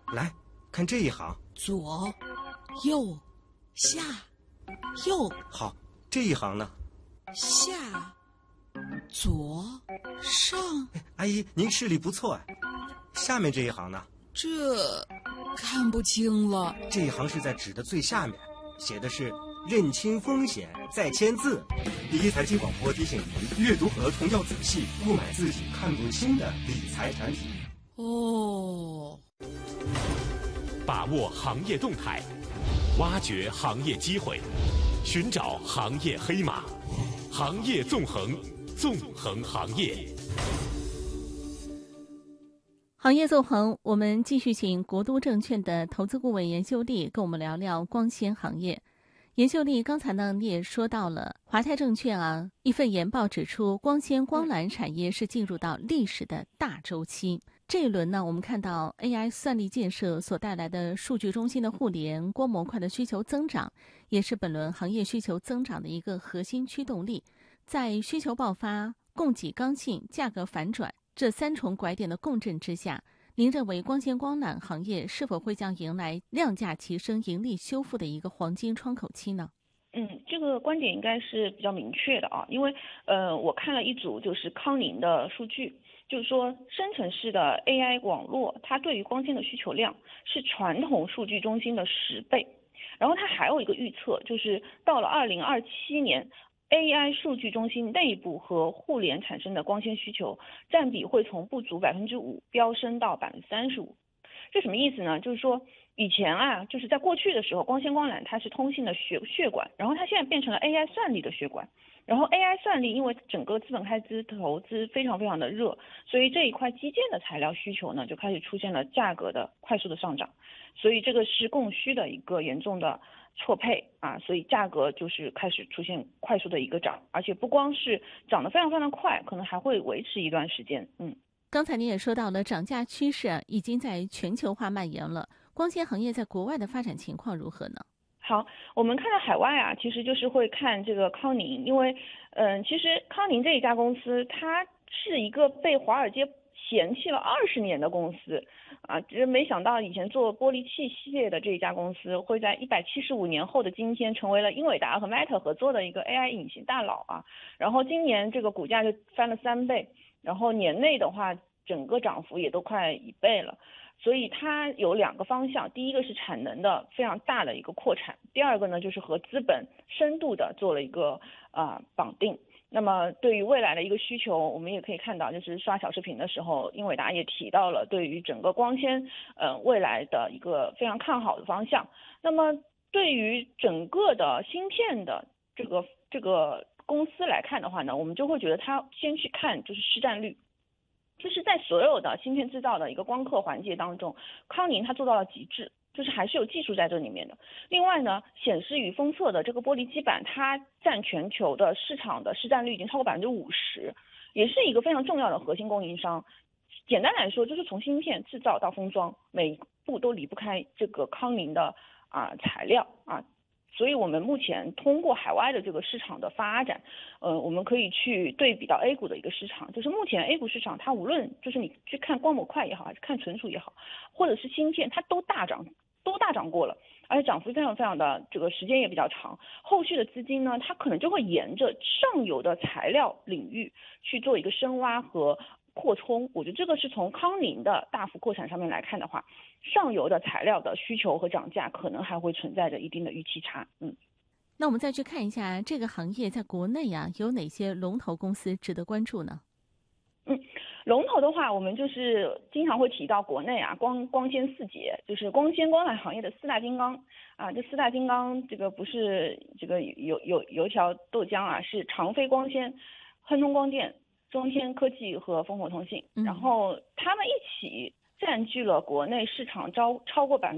来看这一行， 左、右、下、右。 好，这一行呢？ 下、左、上。 阿姨，您视力不错哎。下面这一行呢？ 这看不清了。 这一行是在纸的最下面，写的是认清风险再签字。第一财经广播提醒您，阅读合同要仔细，不买自己看不清的理财产品。 哦， 把握行业动态，挖掘行业机会，寻找行业黑马，行业纵横，纵横行业。 行业纵横，我们继续请国都证券的投资顾问严秀丽跟我们聊聊光纤行业。严秀丽，刚才呢你也说到了华泰证券一份研报指出，光纤光缆产业是进入到历史的大周期。这一轮呢，我们看到 AI 算力建设所带来的数据中心的互联、光模块的需求增长，也是本轮行业需求增长的一个核心驱动力。在需求爆发、供给刚性、价格反转这三重拐点的共振之下，您认为光纤光缆行业是否会将迎来量价齐升、盈利修复的一个黄金窗口期呢？ 这个观点应该是比较明确的啊，因为我看了一组就是康宁的数据，就是说生成式的 AI 网络，它对于光纤的需求量是传统数据中心的10倍，然后它还有一个预测，就是到了2027年。AI 数据中心内部和互联产生的光纤需求占比会从不足5%飙升到35%。这什么意思呢？就是说以前就是在过去的时候，光纤光缆它是通信的血管，然后它现在变成了 AI 算力的血管。然后 AI 算力因为整个资本开支投资非常非常的热，所以这一块基建的材料需求呢就开始出现了价格的快速的上涨，所以这个是供需的一个严重的错配所以价格就是开始出现快速的一个涨，而且不光是涨得非常非常的快，可能还会维持一段时间。 刚才您也说到了涨价趋势已经在全球化蔓延了，光纤行业在国外的发展情况如何呢？ 好，我们看到海外其实就是会看这个康宁，因为其实康宁这一家公司，它是一个被华尔街嫌弃了20年的公司只是没想到以前做玻璃器系列的这一家公司，会在175年后的今天成为了英伟达和 Meta 合作的一个 AI 隐形大佬然后今年这个股价就翻了3倍，然后年内的话，整个涨幅也都快1倍了。所以它有2个方向，第一个是产能的非常大的一个扩产，第二个呢就是和资本深度的做了一个绑定。那么对于未来的一个需求，我们也可以看到，就是刷小视频的时候，英伟达也提到了对于整个光纤未来的一个非常看好的方向。那么对于整个的芯片的这个公司来看的话呢，我们就会觉得它先去看就是市占率。就是在所有的芯片制造的一个光刻环节当中，康宁它做到了极致，就是还是有技术在这里面的。另外呢，显示与封测的这个玻璃基板，它占全球的市场的市占率已经超过50%，也是一个非常重要的核心供应商。简单来说，就是从芯片制造到封装，每一步都离不开这个康宁的材料所以我们目前通过海外的这个市场的发展，我们可以去对比到 A 股的一个市场，就是目前 A 股市场它无论就是你去看光模块也好，还是看存储也好，或者是芯片，它都大涨过了，而且涨幅非常非常的这个时间也比较长。后续的资金呢，它可能就会沿着上游的材料领域去做一个深挖和扩充。我觉得这个是从康宁的大幅扩产上面来看的话，上游的材料的需求和涨价可能还会存在着一定的预期差。 那我们再去看一下这个行业在国内有哪些龙头公司值得关注呢？ 龙头的话，我们就是经常会提到国内光纤4杰，就是光纤光缆行业的4大金刚这4大金刚，这个不是这个油条豆浆是长飞光纤、亨通光电、中天科技和烽火通信，然后他们一起占据了国内市场超过